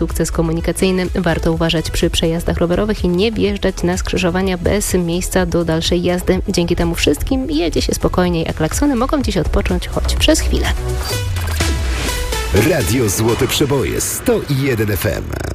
Sukces komunikacyjny. Warto uważać przy przejazdach rowerowych i nie wjeżdżać na skrzyżowania bez miejsca do dalszej jazdy. Dzięki temu wszystkim jedzie się spokojniej, a klaksony mogą dziś odpocząć choć przez chwilę. Radio Złote Przeboje 101 FM.